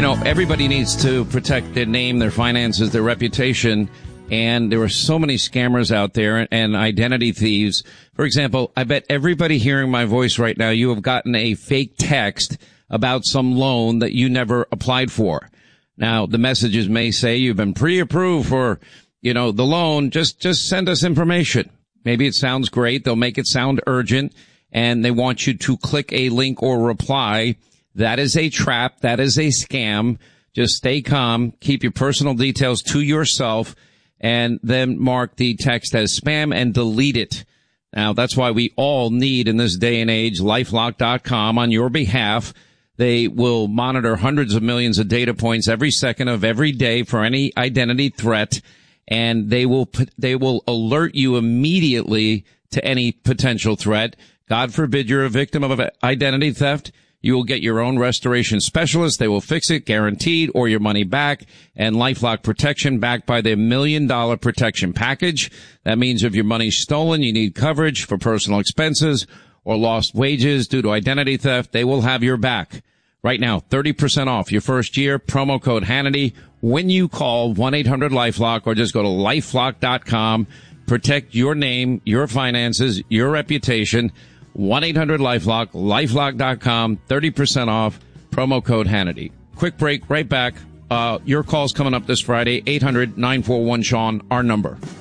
Everybody needs to protect their name, their finances, their reputation. And there are so many scammers out there and identity thieves. For example, I bet everybody hearing my voice right now, you have gotten a fake text about some loan that you never applied for. Now, the messages may say you've been pre-approved for, the loan. Just send us information. Maybe it sounds great. They'll make it sound urgent, and they want you to click a link or reply. That is a trap. That is a scam. Just stay calm. Keep your personal details to yourself, and then mark the text as spam and delete it. Now, that's why we all need, in this day and age, LifeLock.com on your behalf. They will monitor hundreds of millions of data points every second of every day for any identity threat, and they will alert you immediately to any potential threat. God forbid you're a victim of identity theft. You will get your own restoration specialist. They will fix it, guaranteed, or your money back. And LifeLock protection backed by their $1 million protection package. That means if your money's stolen, you need coverage for personal expenses or lost wages due to identity theft, they will have your back. Right now, 30% off your first year, promo code Hannity, when you call 1-800-LifeLock or just go to LifeLock.com. Protect your name, your finances, your reputation. 1-800-LifeLock, LifeLock.com, 30% off, promo code Hannity. Quick break, right back. Your call's coming up this Friday, 800-941-SEAN, our number.